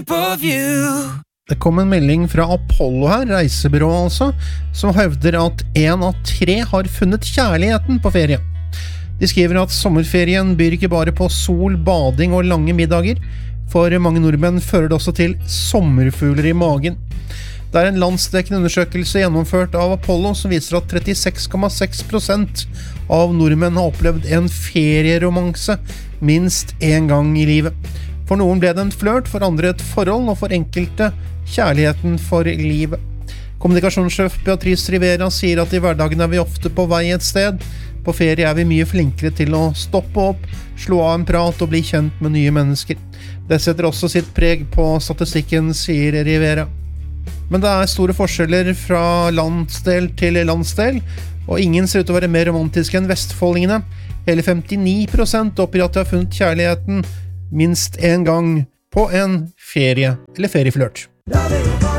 Det kom en melding fra Apollo her, reisebyrået altså, som hevder at 1 av 3 har funnet kjærligheten på ferie. De skriver at sommerferien byr ikke bare på sol, bading og lange middager. For mange nordmenn fører det også til sommerfugler i magen. Det en landsdekkende undersøkelse gjennomført av Apollo som viser at 36,6% av nordmenn har opplevd en ferieromanse minst en gang i livet. For noen ble det en flørt, for andre et forhold, og for enkelte kjærligheten for livet. Kommunikasjonssjef Beatrice Rivera sier at i hverdagen vi ofte på vei et sted. På ferie vi mye flinkere til å stoppe opp, slå av en prat og bli kjent med nye mennesker. Det setter også sitt preg på statistikken, sier Rivera. Men det store forskjeller fra landsdel til landsdel, og ingen ser ut til å være mer romantiske enn vestfoldingene. Hele 59% oppgir at de har funnet kjærligheten minst en gang på en ferie eller ferieflørt.